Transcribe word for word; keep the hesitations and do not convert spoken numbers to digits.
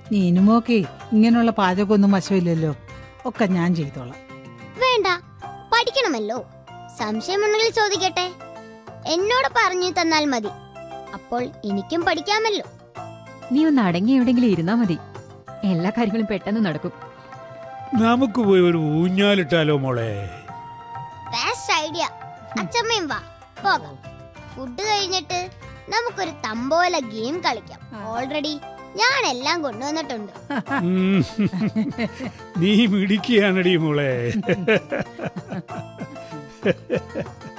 നീനുമോക്കെ ഇങ്ങനെയുള്ള പാചകമൊന്നും വശമില്ലല്ലോ, ഒക്കെ ഞാൻ ചെയ്തോളാം. വേണ്ട, പഠിക്കണമല്ലോ. സംശയമുണ്ടെങ്കിൽ ചോദിക്കട്ടെ, എന്നോട് പറഞ്ഞു തന്നാൽ മതി. അപ്പോൾ എനിക്കും പഠിക്കാമല്ലോ. നീ ഒന്ന് അടങ്ങി എവിടെങ്കിലും ഇരുന്നാ മതി, എല്ലാ കാര്യങ്ങളും പെട്ടെന്ന് നടക്കും. നമുക്ക് പോയി ഒരു ഊഞ്ഞാലിട്ടാലോ മോളെ? Best idea. അച്ഛമ്മയും വാ, പോകാം. ഫുഡ് കഴിഞ്ഞിട്ട് നമുക്കൊരു തമ്പോല ഗെയിം കളിക്കാം. ഓൾറെഡി ഞാൻ എല്ലാം കൊണ്ടുവന്നിട്ടുണ്ട്. നീ മിടിക്കുകയാണടി മോളെ.